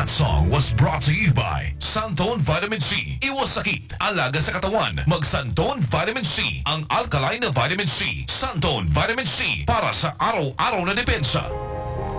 That song was brought to you by Santon Vitamin C. Iwas sakit, alaga sa katawan. Mag Santon Vitamin C, ang alkaline na vitamin C. Santon Vitamin C para sa araw-araw na depensa.